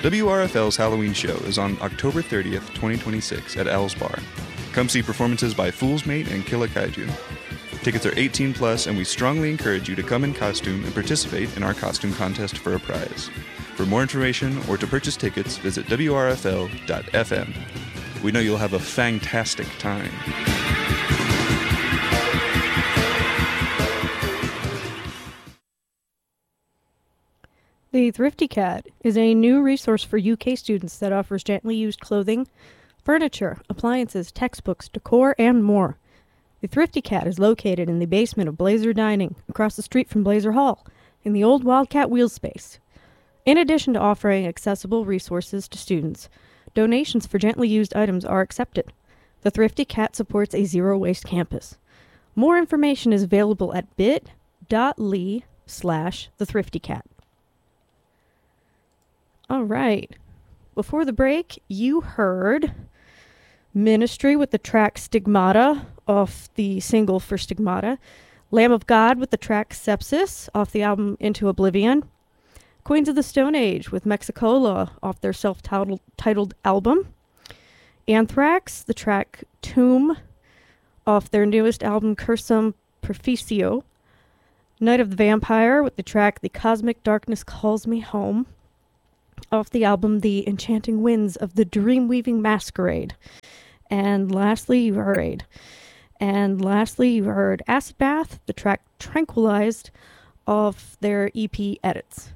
WRFL's Halloween show is on October 30th, 2026 at Owl's Bar. Come see performances by Fool's Mate and Killa Kaiju. Tickets are 18 plus, and we strongly encourage you to come in costume and participate in our costume contest for a prize. For more information or to purchase tickets, visit WRFL.FM. We know you'll have a fantastic time. The Thrifty Cat is a new resource for UK students that offers gently used clothing, furniture, appliances, textbooks, decor, and more. The Thrifty Cat is located in the basement of Blazer Dining, across the street from Blazer Hall, in the old Wildcat Wheel space. In addition to offering accessible resources to students, donations for gently used items are accepted. The Thrifty Cat supports a zero-waste campus. More information is available at bit.ly/thethriftycat. All right. Before the break, you heard Ministry with the track Stigmata off the single for Stigmata, Lamb of God with the track Sepsis off the album Into Oblivion, Queens of the Stone Age with Mexicola off their self-titled album, Anthrax, the track Tomb off their newest album Cursum Perficio, Night of the Vampire with the track The Cosmic Darkness Calls Me Home off the album The Enchanting Winds of the Dreamweaving Masquerade. And lastly, you heard Acid Bath, the track Tranquilized, off their EP Edits.